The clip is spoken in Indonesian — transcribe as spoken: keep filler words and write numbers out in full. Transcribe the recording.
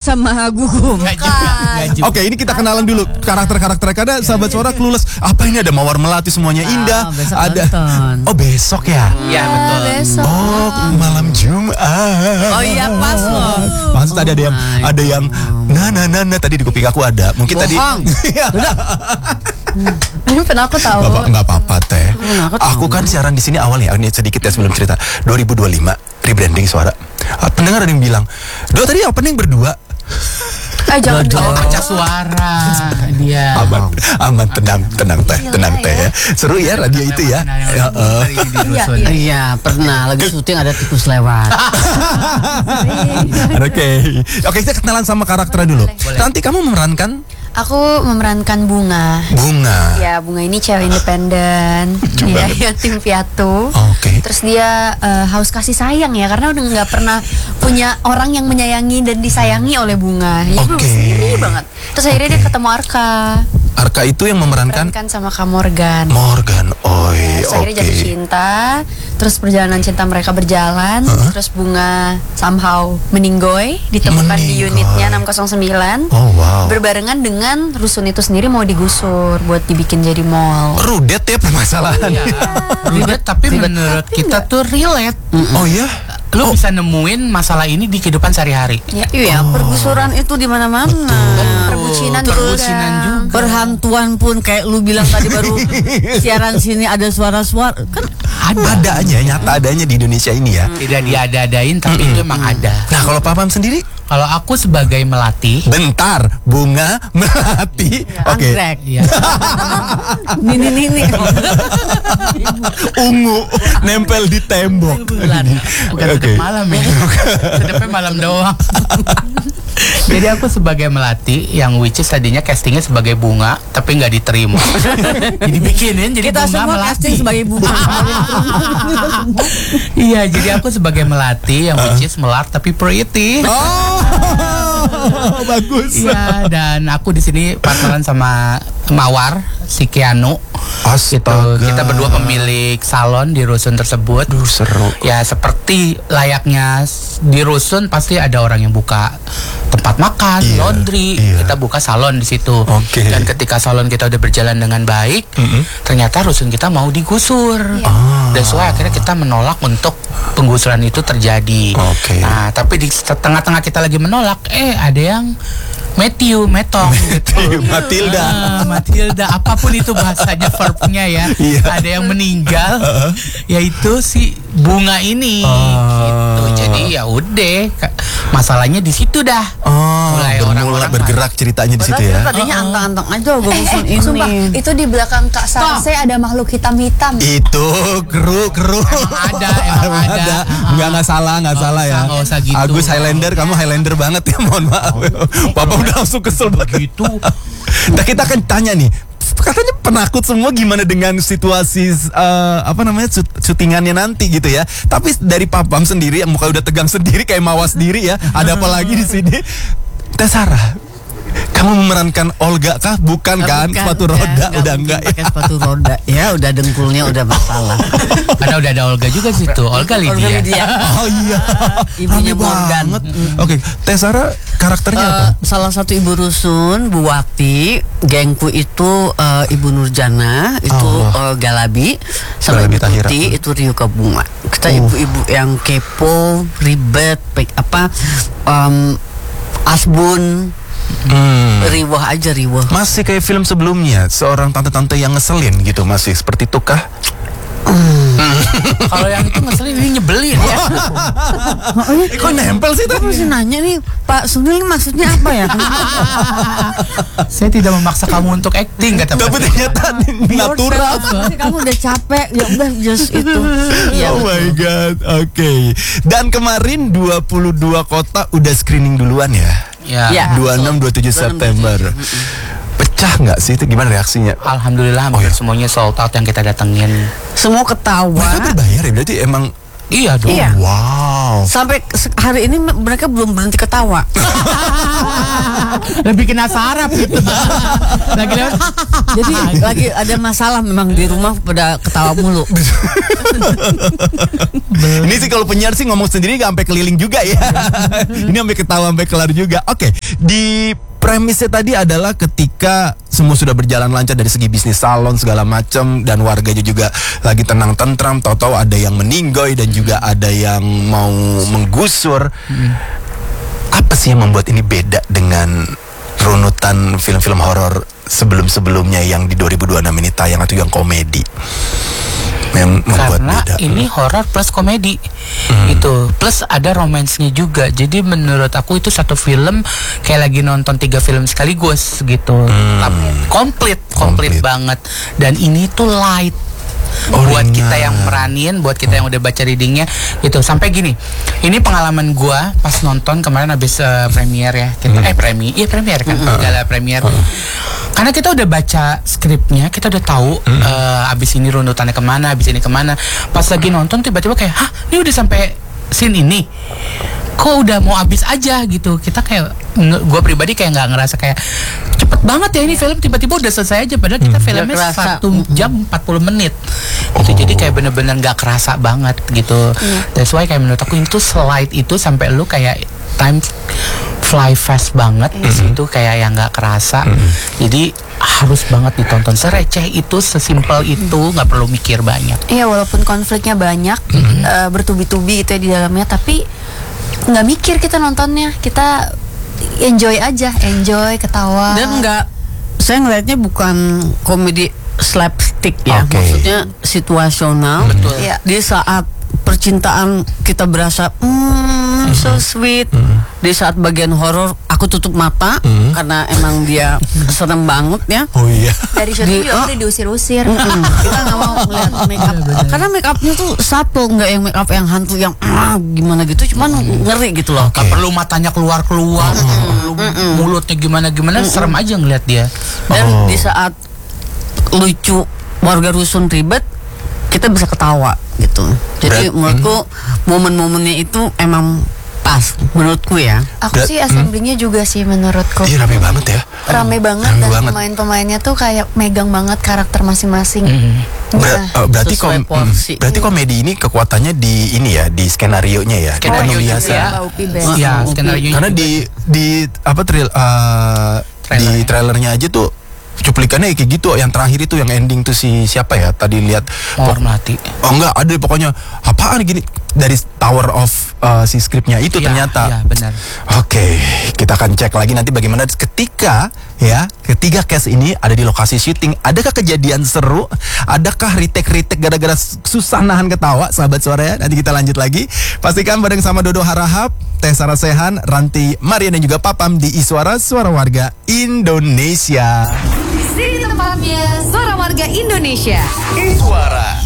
sama Gugum. Oke, ini kita kenalan dulu karakter-karakter karena sahabat suara clueless. Apa ini ada Mawar Melati semuanya indah. Oh, ada nonton. Oh, besok ya? Iya, betul. Besok. Oh, malam Jumat. Oh iya pas loh. Maksud tadi ada yang ada yang nah nah nah, nah tadi di kuping aku ada. Mungkin tadi. Ini penakut tahu. Bapak nggak apa-apa teh. Aku kan siaran di sini awalnya. Ini sedikit ya sebelum cerita. dua ribu dua puluh lima rebranding suara. Pendengar ada yang bilang, "Do tadi opening berdua." Eh jangan Oh, baca suara dia. Aman, aman, tenang, tenang teh, tenang teh ya. Seru ya radio itu ya. Ya, eh. Iya, iya. Iya pernah lagi syuting ada tikus lewat. Oke, oke kita kenalan sama karakternya dulu. Nanti kamu memerankan Aku memerankan Bunga. Bunga. Ya, Bunga ini cewek independen. Coba. Dia yatim piatu. Oke. Terus dia eh, haus kasih sayang ya, karena udah nggak pernah punya orang yang menyayangi dan disayangi oleh Bunga. Ya, Oke. sendiri banget. Terus akhirnya Oke. dia ketemu Arka. Arka itu yang memerankan Memerankan sama Kak Morgan. Morgan. Oh, Terus akhirnya oke. jatuh cinta. Terus perjalanan cinta mereka berjalan. Uh-huh. Terus Bunga somehow meninggoy, ditemukan di Meninggoy. unitnya enam nol sembilan. Oh, wow. Berbarengan dengan rusun itu sendiri mau digusur buat dibikin jadi mall. Rudet ya permasalahan. Iya. Ribet tapi menurut kita tuh relate. Oh iya. Lu bisa nemuin masalah ini di kehidupan sehari-hari. Ya, Iya pergusuran itu di mana-mana. perbucinan Perbucinan juga. juga. Berhantuan pun kayak lu bilang tadi baru siaran sini ada suara-suara kan Ada adanya, nyata adanya di Indonesia ini ya. Tidak diada-adain tapi itu emang ada. Nah, kalau Papam sendiri, Kalau aku sebagai melati, bentar, Bunga Melati. Oke. anggrek. iya. Nini nini. Ungu nempel di tembok. Bukan sedep malam ya. Sedepnya malam doang. Jadi aku sebagai melati yang which is tadinya castingnya sebagai bunga tapi nggak diterima. Jadi bikinin jadi Kita bunga semua melati. casting sebagai bunga. Iya, jadi aku sebagai melati yang which is melar tapi pretty. Oh, bagus. Iya, dan aku di sini partneran sama Mawar, si Keanu. Gitu. Astaga. Kita berdua pemilik salon di rusun tersebut. Aduh, seru. Ya seperti layaknya di rusun pasti ada orang yang buka tempat makan, Iya, laundry. iya. Kita buka salon di situ. Oke. Dan ketika salon kita udah berjalan dengan baik, Mm-mm. ternyata rusun kita mau digusur. Ah. That's why akhirnya kita menolak untuk penggusuran itu terjadi. Oke. Nah, tapi di tengah-tengah kita lagi menolak, eh ada yang Matthew, Metong gitu. Matilda. Ah, Matilda, apapun itu bahasanya verbnya ya. Iya. Ada yang meninggal, yaitu si bunga ini. Ah. Gitu. Jadi ya udah, ka- masalahnya di situ dah. Oh, Mulai bermula orang-orang bergerak ceritanya di situ ya. Tadinya antang-antang aja gue Eh, rusun eh, sumpah, ini. itu di belakang Kak Sarse ada makhluk hitam-hitam. Itu kru kru. Emang ada, emang ada. Enggak enggak salah, enggak Nggak salah usah, ya. nggak usah gitu. Agus Highlander, kamu Highlander banget ya, mohon maaf. Papa udah langsung kesel banget. Gitu. Nah, kita akan tanya nih. Katanya penakut semua gimana dengan situasi eh, apa namanya syut- syutingannya nanti gitu ya. Tapi dari Papam sendiri yang muka udah tegang sendiri kayak mawas diri ya. Ada apa lagi di sini? Teh Sarah, kamu memerankan Olga kah? Bukan kan? Bukan, Sepatu roda udah mungkin enggak ya? pakai sepatu roda. Ya udah dengkulnya udah masalah. Karena udah ada Olga juga situ. Olga Olga Lydia. Lydia. Oh iya. Ibunya Rame Morgan. banget. Oke, Teh Sarah karakternya apa? Eh, salah satu ibu rusun, Bu Wakti, gengku itu eh, Ibu Nurjana, itu Oh. eh, Galabi, sama Galabi Ibu Tahira. Tuti itu Rio Bunga. Kita Oh. ibu-ibu yang kepo, ribet, pe- apa, em, asbun, Hmm. riwah aja riwah. Masih kayak film sebelumnya, seorang tante-tante yang ngeselin gitu, masih seperti itu kah? Kalau yang itu ngeselin ini nyebelin ya. Eh, kok nempel sih Aku masih nanya nih, Pak Sunil maksudnya apa ya? Saya tidak memaksa kamu untuk acting kata Tapi Mas. ternyata natural. Pasti kamu udah capek, ya udah just itu. Iya, Oh my betul. god, oke. Dan kemarin dua puluh dua kota udah screening duluan ya? Ya. Ya. dua puluh enam dua puluh tujuh September. Pecah nggak sih itu, gimana reaksinya? Alhamdulillah hampir Oh, iya. semuanya sold out yang kita datengin. Semua ketawa. Mereka berbayar ya, berarti emang. Iya dong. Iya. Wow. Sampai se- hari ini mereka belum berhenti ketawa. Lebih kena saraf gitu. Lagi lewat. Jadi lagi ada masalah memang di rumah pada ketawa mulu. Ini sih kalau penyiar sih ngomong sendiri gak sampai keliling juga ya. Ini sampai ketawa sampai kelar juga. Oke, di premisnya tadi adalah ketika semua sudah berjalan lancar dari segi bisnis salon segala macam dan warganya juga lagi tenang tentram, tahu-tahu ada yang meninggoy dan juga ada yang mau menggusur. Hmm. Apa sih yang membuat ini beda dengan runutan film-film horor sebelum-sebelumnya yang di dua ribu dua puluh enam ini tayang atau yang komedi? Yang membuat karena beda. ini horor plus komedi hmm. gitu, plus ada romansnya juga. Jadi menurut aku itu satu film kayak lagi nonton tiga film sekaligus gitu. hmm. Tapi komplit komplit banget. Dan ini tuh light oh, buat ringan. Kita yang meranin, buat kita yang udah baca readingnya gitu. Sampai gini, ini pengalaman gua pas nonton kemarin habis uh, premiere ya kita, hmm. eh premi iya premiere kan hmm. gala premiere hmm. Karena kita udah baca skripnya, kita udah tahu hmm. uh, abis ini runutannya kemana, abis ini kemana. Pas lagi nonton tiba-tiba kayak, hah, ini udah sampai scene ini, kok udah mau abis aja gitu. Kita kayak, gue pribadi kayak nggak ngerasa kayak cepet banget ya ini film tiba-tiba udah selesai aja. Padahal kita hmm. filmnya satu jam empat puluh menit. Gitu. Jadi kayak bener-bener nggak kerasa banget gitu. Hmm. That's why kayak menurut aku itu slide itu sampai lu kayak time fly fast banget mm-hmm. di situ kayak yang nggak kerasa. Mm-hmm. Jadi harus banget ditonton. Sereceh itu, sesimpel itu, nggak perlu mikir banyak. Iya, walaupun konfliknya banyak, mm-hmm. uh, bertubi-tubi itu ya di dalamnya, tapi nggak mikir kita nontonnya. Kita enjoy aja, enjoy, ketawa. Dan nggak, saya ngelihatnya bukan komedi slapstick ya, okay. maksudnya situasional. Betul. Ya. Di saat percintaan kita berasa hmm, so sweet. Mm. Di saat bagian horor aku tutup mata mm. karena emang dia serem banget ya. Oh iya. Dari syuting juga udah diusir-usir. Kita nggak mau melihat make up karena make upnya tuh satu, nggak yang make up yang hantu yang ah, gimana gitu, cuman mm. ngeri gitu loh. Gak perlu matanya keluar-keluar, mm. mm. mulutnya gimana-gimana, mm. serem aja ngeliat dia. Dan oh. di saat lucu warga rusun ribet, kita bisa ketawa gitu. Jadi Berat. menurutku momen-momennya itu emang pas menurutku ya. Aku Berat. sih assemblingnya hmm. juga sih menurutku. Iya rame banget ya. Rame banget Rame dan banget. pemain-pemainnya tuh kayak megang banget karakter masing-masing. Mm. Ber- uh, berarti kom- porsi. berarti komedi ini kekuatannya di ini ya, di skenario nya ya. Skenario Bukan juga biasa. ya. Ya, skenario Karena di di apa trail uh, di trailernya aja tuh cuplikannya kayak gitu. Yang terakhir itu yang ending tuh si siapa ya tadi lihat Mawar Melati. Oh enggak, ada pokoknya apaan gini dari Tower of uh, si skripnya itu Ya, ternyata. ya, benar. Oke, kita akan cek lagi nanti bagaimana ketika ya ketiga case ini ada di lokasi syuting. Adakah kejadian seru? Adakah retake-retake gara-gara susah nahan ketawa, sahabat suara ya? Nanti kita lanjut lagi. Pastikan bareng sama Dodo Harahap, Teh Sarasehan, Ranti Marian dan juga Papam di Iswara Suara Warga Indonesia. Di sini tempatnya Suara Warga Indonesia. Iswara